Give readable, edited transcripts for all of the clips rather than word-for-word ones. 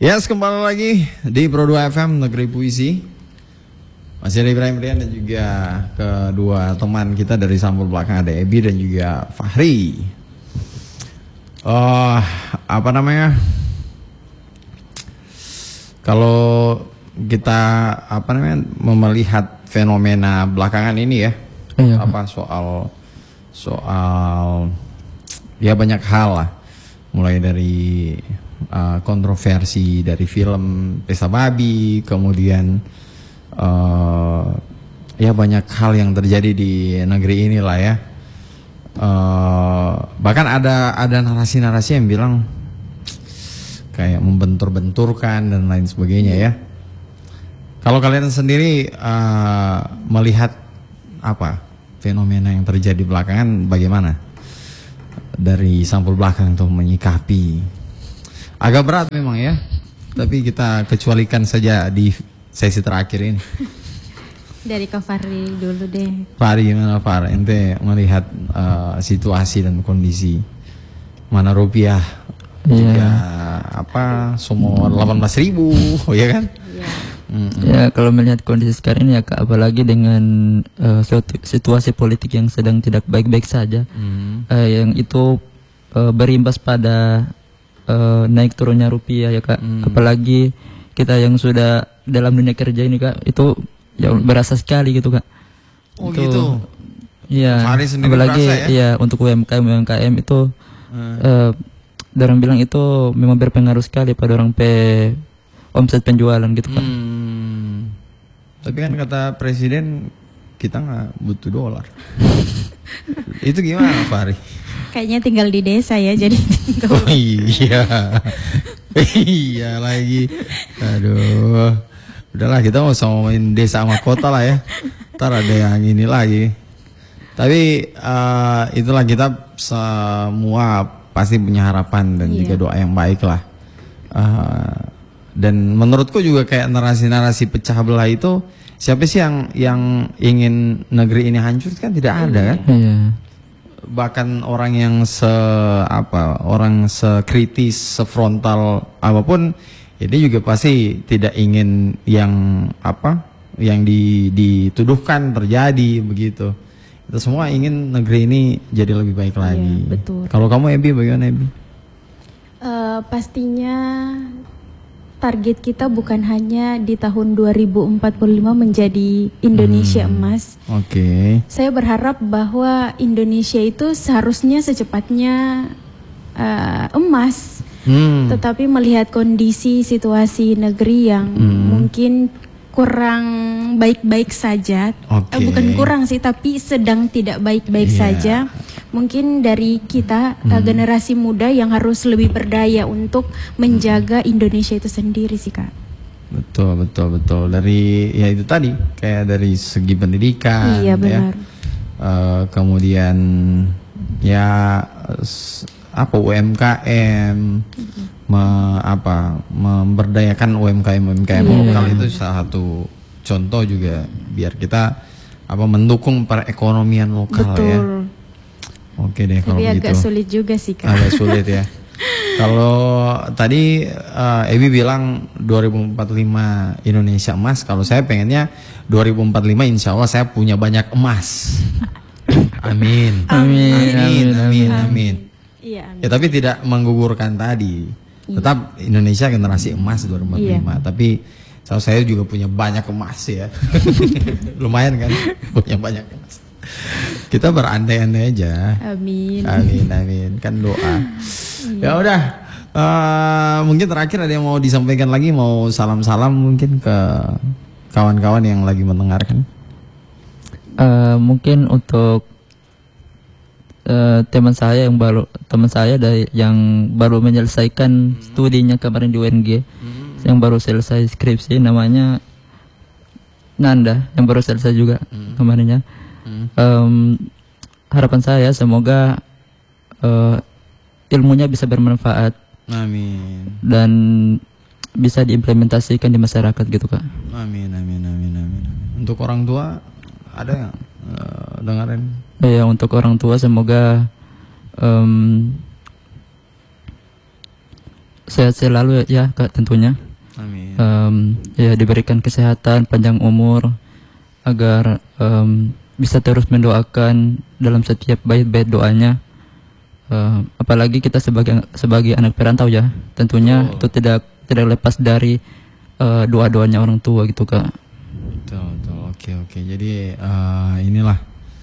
Yes, kembali lagi di Pro 2 FM Negeri Puisi. Masih ada Ibrahim Rian dan juga kedua teman kita dari sampul belakang, ada Ebi dan juga Fahri. Apa namanya? Kalau kita melihat fenomena belakangan ini ya, soal ya banyak hal lah, mulai dari kontroversi dari film Pesta Babi, kemudian ya banyak hal yang terjadi di negeri inilah ya. Bahkan ada narasi-narasi yang bilang kayak membentur-benturkan dan lain sebagainya ya. Kalau kalian sendiri melihat apa fenomena yang terjadi belakangan, bagaimana dari sampul belakang untuk menyikapi? Agak berat memang ya, tapi kita kecualikan saja di sesi terakhir ini. Dari Kak Fahri dulu deh. Fahri, gimana Fahri? Ente melihat situasi dan kondisi mana rupiah juga semua 18.000 ya kan? Ya, kalau melihat kondisi sekarang ini ya Kak, apalagi dengan situasi politik yang sedang tidak baik-baik saja, yang itu berimbas pada naik turunnya rupiah ya Kak. Apalagi kita yang sudah dalam dunia kerja ini Kak, itu ya berasa sekali gitu Kak. Oh itu, gitu. Iya. Apalagi ya untuk UMKM itu orang bilang itu memang berpengaruh sekali pada orang omset penjualan gitu Kak. Tapi kan kata presiden kita nggak butuh dolar. Itu gimana Fahri? Kayaknya tinggal di desa ya, jadi tinggal. Oh iya. Iya lagi. Aduh. Udahlah, kita mau ngomongin desa sama kota lah ya. Ntar ada yang ini lagi. Tapi itulah, kita semua pasti punya harapan dan juga doa yang baik lah. Dan menurutku juga kayak narasi-narasi pecah belah itu, siapa sih yang ingin negeri ini hancur? Kan tidak ada kan? Bahkan orang yang sekritis, sefrontal apapun, ini juga pasti tidak ingin yang dituduhkan terjadi begitu. Kita semua ingin negeri ini jadi lebih baik lagi. Betul. Kalau kamu Ebi, bagaimana Ebi? Pastinya target kita bukan hanya di tahun 2045 menjadi Indonesia emas. Oke. Saya berharap bahwa Indonesia itu seharusnya secepatnya emas. Tetapi melihat kondisi situasi negeri yang mungkin kurang baik-baik saja, bukan kurang sih, tapi sedang tidak baik-baik saja. Mungkin dari kita generasi muda yang harus lebih berdaya untuk menjaga Indonesia itu sendiri sih Kak. Betul. Dari ya itu tadi, kayak dari segi pendidikan, iya benar. Kemudian ya UMKM, memberdayakan UMKM lokal itu salah satu contoh juga biar kita mendukung perekonomian lokal. Betul. Ya. Oke deh kalau begitu. Tapi agak sulit juga sih Kak. Agak sulit ya. Kalau tadi Ebi bilang 2045 Indonesia emas, kalau saya pengennya 2045 insya Allah saya punya banyak emas. Amin. Iya, amin. Ya tapi tidak menggugurkan tadi. Tetap Indonesia generasi emas 2045. Tapi saya juga punya banyak emas ya. Lumayan kan punya banyak emas. Kita berandai-andai aja. Amin. Kan doa. Ya udah. Mungkin terakhir ada yang mau disampaikan lagi, mau salam-salam mungkin ke kawan-kawan yang lagi mendengarkan. Mungkin untuk teman saya yang baru menyelesaikan studinya kemarin di UNG, yang baru selesai skripsi, namanya Nanda, yang baru selesai juga kemarinnya. Harapan saya semoga ilmunya bisa bermanfaat. Amin. Dan bisa diimplementasikan di masyarakat gitu Kak. Amin. Untuk orang tua ada yang dengerin? Ya, untuk orang tua semoga sehat selalu ya Kak tentunya. Amin. Ya diberikan kesehatan, panjang umur, agar bisa terus mendoakan dalam setiap bait-bait doanya. Apalagi kita sebagai anak perantau ya, tentunya itu tidak lepas dari doa-doanya orang tua gitu Kak. Betul. Oke. Jadi inilah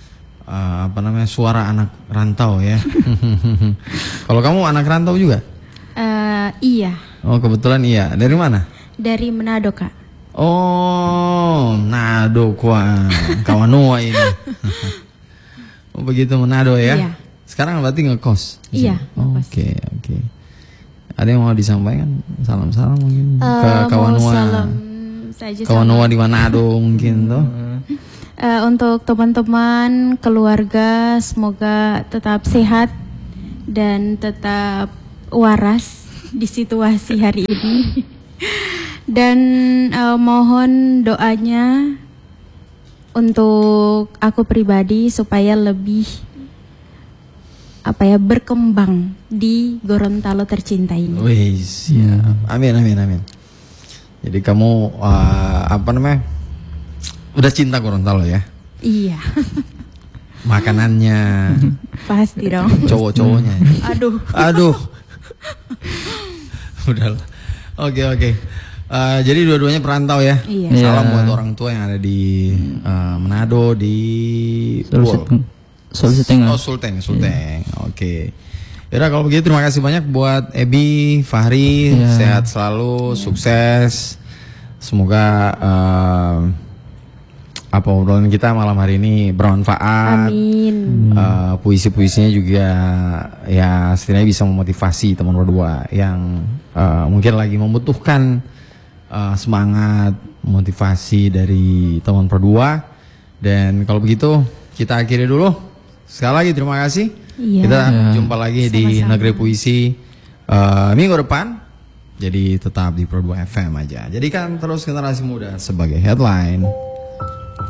suara anak rantau ya. Kalau kamu anak rantau juga? Iya. Oh kebetulan iya. Dari mana? Dari Manado Kak. Oh Manado Kawanua ini. Oh begitu Manado ya? Iya. Sekarang berarti ngekos? Iya. Oke. Ada yang mau disampaikan? Salam mungkin ke Kawanua. Salam saja. Kawanua di Manado mungkin tuh. Untuk teman-teman, keluarga, semoga tetap sehat dan tetap waras di situasi hari ini. Dan mohon doanya untuk aku pribadi supaya lebih berkembang di Gorontalo tercinta ini. Wih, siap. Amin. Jadi kamu udah cinta Gorontalo ya? Iya. Makanannya Pasti dong. cowok-cowoknya. Aduh. Udahlah. Oke. Jadi dua-duanya perantau ya. Iya. Salam buat orang tua yang ada di Manado, di Sulawesi Tengah. Oh Sulteng. Oke. Yaudah kalau begitu terima kasih banyak buat Ebi, Fahri, sehat selalu, sukses. Semoga obrolan kita malam hari ini bermanfaat. Amin. Puisi-puisinya juga ya setidaknya bisa memotivasi teman berdua yang mungkin lagi membutuhkan semangat, motivasi dari teman berdua. Dan kalau begitu kita akhiri dulu. Sekali lagi terima kasih. Iya. Kita jumpa lagi di Sama-sama. Negeri Puisi minggu depan. Jadi tetap di Pro 2 FM aja. Jadikan terus generasi muda sebagai headline.